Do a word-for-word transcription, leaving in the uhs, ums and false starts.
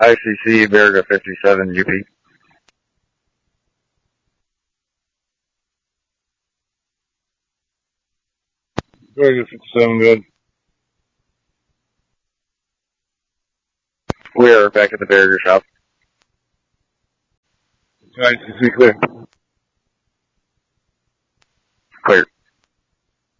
I C C, Verga fifty-seven, U P. Verga fifty-seven, good. We are back at the Verga shop. I C C, clear.